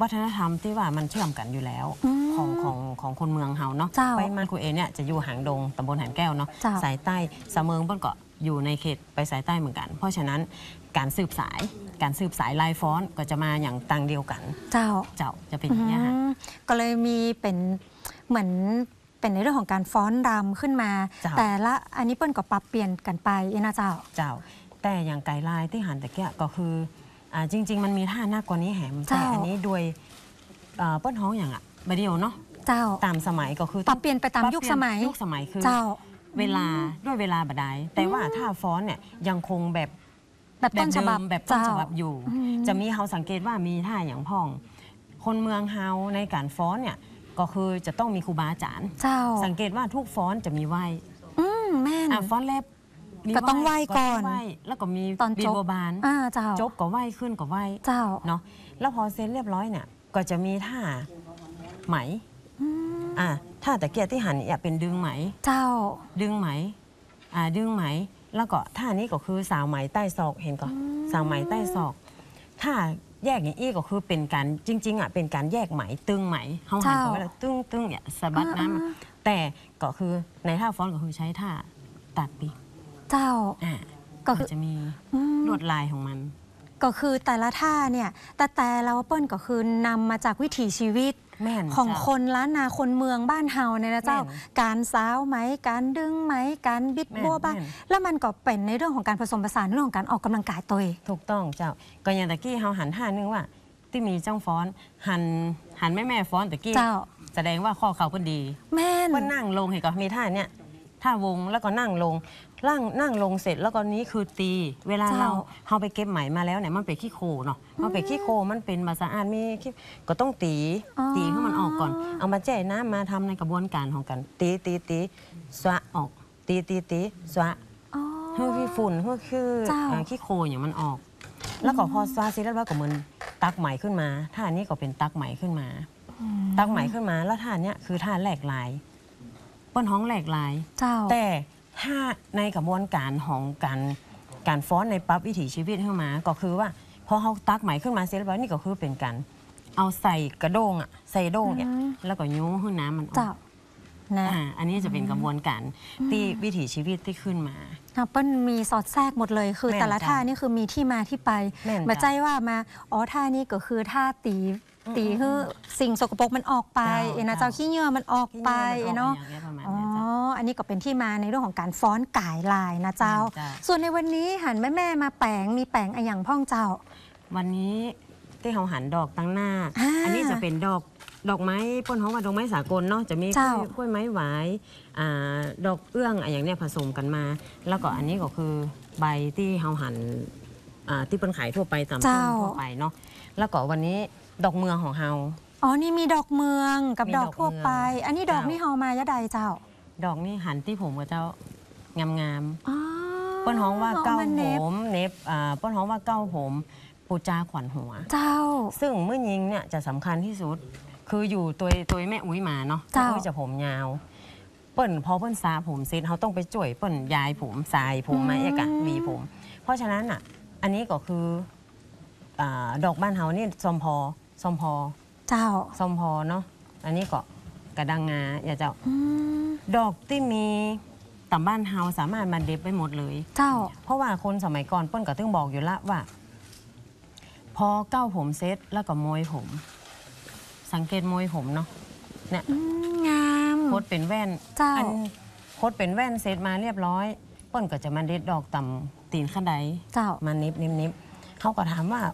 วัฒนธรรมที่ว่ามันเชื่อมกันอยู่แล้วของคนเมืองเฮาเนาะไปมันคุเอเนี่ยจะอยู่หางดงตำบลหางแก้วเนาะสายใต้สะเมิงเปิ้นก็อยู่ในเขตไปสายใต้เหมือนกันเพราะฉะนั้นการสืบสายลายฟ้อนก็จะมาอย่างตังเดียวกันเจ้าจะเป็นอย่างนี้ค่ะก็เลยมีเป็นเหมือนเป็นในเรื่องของการฟ้อนรำขึ้นมาแต่ละอันนี้เปิ้นก็ปรับเปลี่ยนกันไปนะเจ้าแต่อย่างไก่ลายที่หันแต่แก่ก็คือจริงๆมันมีท่าหน้ากว่านี้แหมแต่อันนี้โดยเปิ้นฮ้องอย่างบเดียวเนาะตามสมัยก็คือปรับเปลี่ยนไปตามยุคสมัยคือเวลาด้วยเวลาบัดใดแต่ว่าท่าฟ้อนเนี่ยยังคงแบบต้นฉบับอยู่จะมีเฮาสังเกตว่ามีท่าอย่างพ่องคนเมืองเฮาในการฟ้อนเนี่ยก็คือจะต้องมีครูบาอาจารย์สังเกตว่าทุกฟ้อนจะมีไหว้แม่ฟ้อนแรกก็ต้องไหว้ก่อนแล้วก็มีตอนบิณฑบาตจบก็ไหว้ขึ้นก็ไหว้เนาะแล้วพอเสร็จเรียบร้อยเนี่ยก็จะมีท่าไหมท่าแต่เกียรที่หันเนี่ยเป็นดึงไหมดึงไหมดึงไหมแล้วก็ท่านี้ก็คือสาวไหมใต้ศอกเห็นก่อนสาวไหมใต้ศอกท่าแยกอย่างอี้ก็คือเป็นการจริงๆเป็นการแยกไหมตึงไหมเขาหันไปแล้วตึงเนี่ยสะบัดน้ำแต่ก็คือในท่าฟ้อนก็คือใช้ท่าตัดปีก็จะมีลวดลายของมันก็คือแต่ละท่าเนี่ยแต่เราเปิ้ลก็คือนำมาจากวิถีชีวิตของคนล้านนาคนเมืองบ้านเฮาเนี่ยนะเจ้าการสาวไหมการดึงไหมการบิดบัวบ้างแล้วมันก็เป็นในเรื่องของการผสมผสานเรื่องของการออกกำลังกายตัวเองถูกต้องเจ้าก็อย่างตะกี้เฮาหันท่านึงว่าที่มีจ้องฟ้อนหันแม่ฟ้อนตะกี้แสดงว่าข้อเข่าเพิ่นดีเพิ่นนั่งลงเห็นก็มีท่าเนี่ยท่าวงแล้วก็นั่งลงเสร็จแล้วก็นี้คือตีเวลาเราไปเก็บไหมมาแล้วเนี่ยมันเป็นขี้โคเนาะมันเป็นขี้โคมันเป็นมาสะอาดมีก็ต้องตีให้มันออกก่อนเอามาแจ่น้ำมาทำในกระบวนการของกันตีสวะออกตีสวะเพื่อขี้ฝุ่นเพื่อคือขี้โคอย่างมันออกแล้วก็พอสวะเสร็จแล้วก็เหมือนตักไหมขึ้นมาท่านี้ก็เป็นตักไหมขึ้นมาแล้วท่านี้คือท่าแหลกลายเปิ้นฮ้องแหลกลายแต่ถ้าในกระบวนการของการฟ้อนในปั๊บวิถีชีวิตขึ้นมาก็คือว่าพอเขาตักไหมขึ้นมาเสร็จแล้วนี่ก็คือเป็นการเอาใส่กระด้งใส่โด้งเนี่ยแล้วก็ยู้ให้น้ำมันออกอันนี้จะเป็นกระบวนการที่วิถีชีวิตที่ขึ้นมาเปิ้ลมีสอดแทรกหมดเลยคือแต่ละท่านี่คือมีที่มาที่ไปมาใจว่ามาท่านี้ก็คือท่าตีคือสิ่งสกปรกมันออกไปนะเจ้าขี้เหงื่อมันออกไปเนาะอันนี้ก็เป็นที่มาในเรื่องของการฟ้อนก่ายลายนะเจ้าส่วนในวันนี้หันแม่มาแปลงมีแปลงอย่างพ่องเจ้าวันนี้ที่เขาหันดอกตั้งหน้าอันนี้จะเป็นดอกไม้ป้นฮ้องว่าดอกไม้สากลเนาะจะมีกล้วยไม้หวายดอกเอื้องอย่างเนี้ยผสมกันมาแล้วก็อันนี้ก็คือใบที่เขาหันที่เป็นขายทั่วไปตามต้นทั่วไปเนาะแล้วก็วันนี้ดอกเมืองของเฮานี่มีดอกเมืองกับดอกทั่วไปอันนี้ดอกนี่เฮามายะใดเจ้าดอกนี่หันที่ผมกับเจ้างามๆป้นฮ้องว่าเก้าผมเน็บป้นฮ้องว่าเก้าผมปูจาขวัญหัวเจ้าซึ่งเมื่อยิงเนี่ยจะสำคัญที่สุดคืออยู่ตัวแม่อุ้ยมาเนาะอุ้ยจะผมยาวเปิ้นพอเปิ้นซาผมเสร็จเขาต้องไปจ่วยเปิ้นยายผมสายผมมาเอกะวีผมเพราะฉะนั้นอันนี้ก็คือดอกบ้านเฮานี่ซอมพอเจ้าซอมพอเนาะอันนี้ก็กระดังงาอย่าเจ้าดอกที่มีตำบ้านเฮาสามารถมาเด็บไปหมดเลยเจ้าเพราะว่าคนสมัยก่อนเปิ้นก็ต้องบอกอยู่ละว่าพอเก้าผมเซ็ตแล้วก็มวยผมสังเกตมวยผมเนาะเนี่ยงามโคตรเป็นแว่นโคตรเป็นแว่นเซ็ตมาเรียบร้อยเปิ้นก็จะมาเด็ดดอกต่ำตีนขั้นใดมานิบเขาก็ถามว่า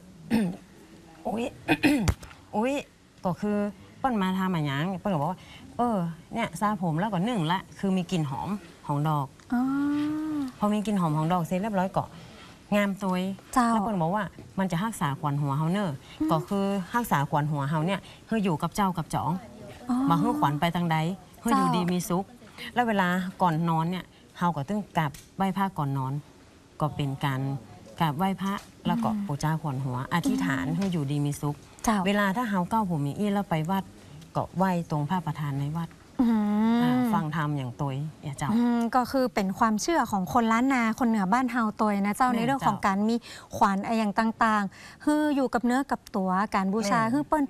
อุ้ยก็คือเปิ้นมาทำอะไรอย่างเปิ้นก็บอกว่าเนี่ยซาผมแล้วก็นึ่งละคือมีกลิ่นหอมของดอกพอมีกลิ่นหอมของดอกเสร็จเรียบร้อยก็งามตัวแล้วเปิ้นบอกว่ามันจะรักษาขวัญหัวเฮาเนอะก็คือรักษาขวัญหัวเฮาเนี่ยเฮาอยู่กับเจ้ากับจ๋องมาเฮาขวัญไปทางใดเฮาอยู่ดีมีสุขแล้วเวลาก่อนนอนเนี่ยเฮาก็ต้องกราบไหว้พระก่อนนอนก็เป็นการกราบไหว้พระแล้วก็ปูจาขวัญหัวอธิษฐานเฮาอยู่ดีมีสุขเวลาถ้าเฮาเก้าผมมีอี้แล้วไปวัดก็ไหว้ตรงพระประธานในวัดฟังธรรมอย่างตัวเจ้าก็คือเป็นความเชื่อของคนล้านนาคนเหนือบ้านเฮาตัวนะเจ้าในเรื่องของการมีขวัญอย่างต่างๆคืออยู่กับเนื้อกับตัวการบูชาคือเปิ้น